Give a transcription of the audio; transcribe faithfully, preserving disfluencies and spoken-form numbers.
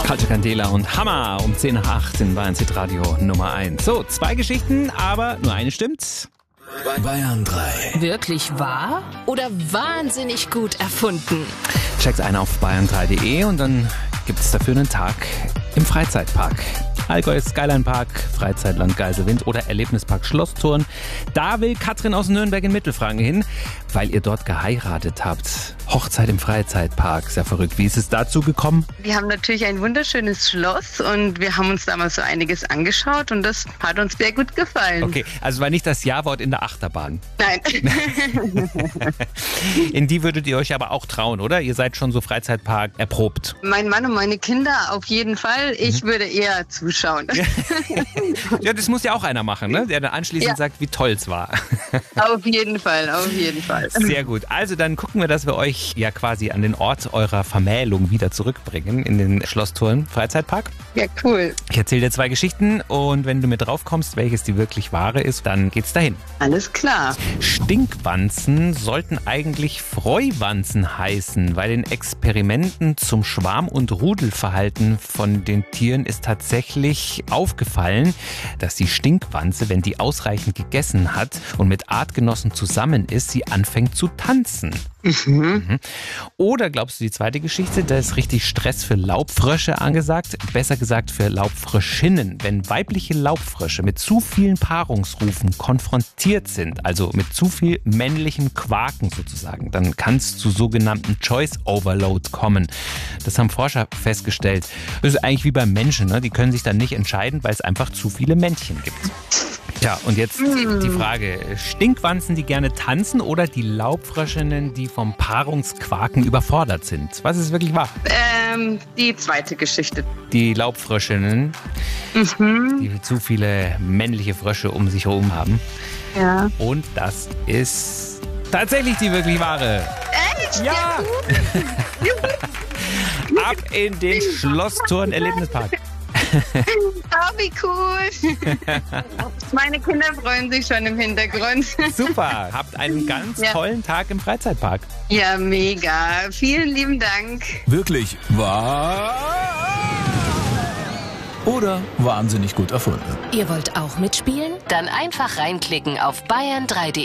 Culture Candela und Hammer um zehn nach acht in Bayern Hit Radio Nummer eins. So, zwei Geschichten, aber nur eine stimmt. Bayern drei. Wirklich wahr oder wahnsinnig gut erfunden? Checkt ein auf bayern drei punkt de und dann gibt es dafür einen Tag im Freizeitpark. Allgäu Skyline Park, Freizeitland Geiselwind oder Erlebnispark Schlossturn. Da will Katrin aus Nürnberg in Mittelfranken hin, weil ihr dort geheiratet habt. Hochzeit im Freizeitpark, sehr verrückt. Wie ist es dazu gekommen? Wir haben natürlich ein wunderschönes Schloss und wir haben uns damals so einiges angeschaut und das hat uns sehr gut gefallen. Okay, also war nicht das Ja-Wort in der Achterbahn. Nein. In die würdet ihr euch aber auch trauen, oder? Ihr seid schon so Freizeitpark erprobt. Mein Mann und meine Kinder auf jeden Fall. Ich mhm. würde eher zuschauen. Ja, das muss ja auch einer machen, ne? Der dann anschließend ja. sagt, wie toll es war. Auf jeden Fall, auf jeden Fall. Sehr gut. Also dann gucken wir, dass wir euch ja quasi an den Ort eurer Vermählung wieder zurückbringen in den Schlossturn Freizeitpark. Ja, cool. Ich erzähle dir zwei Geschichten und wenn du mir drauf kommst, welches die wirklich wahre ist, dann geht's dahin. Alles klar. Stinkwanzen sollten eigentlich Freuwanzen heißen, weil in Experimenten zum Schwarm- und Rudelverhalten von den Tieren ist tatsächlich aufgefallen, dass die Stinkwanze, wenn die ausreichend gegessen hat und mit Artgenossen zusammen ist, sie anfängt zu tanzen. Mhm. Oder glaubst du die zweite Geschichte, da ist richtig Stress für Laubfrösche angesagt, besser gesagt für Laubfröschinnen. Wenn weibliche Laubfrösche mit zu vielen Paarungsrufen konfrontiert sind, also mit zu viel männlichem Quaken sozusagen, dann kann es zu sogenannten Choice Overload kommen. Das haben Forscher festgestellt. Das ist eigentlich wie beim Menschen, ne? Die können sich dann nicht entscheiden, weil es einfach zu viele Männchen gibt. Ja, und jetzt mm. die Frage, Stinkwanzen, die gerne tanzen oder die Laubfröschinnen, die vom Paarungsquaken überfordert sind? Was ist wirklich wahr? Ähm, die zweite Geschichte. Die Laubfröschinnen, mhm. die zu viele männliche Frösche um sich herum haben. Ja. Und das ist tatsächlich die wirklich wahre. Echt? Ja! Ab in den Schlossturn Erlebnispark. Oh, wie cool. Meine Kinder freuen sich schon im Hintergrund. Super, habt einen ganz ja. tollen Tag im Freizeitpark. Ja, mega. Vielen lieben Dank. Wirklich wahr oder wahnsinnig gut erfunden? Ihr wollt auch mitspielen? Dann einfach reinklicken auf bayern drei punkt de.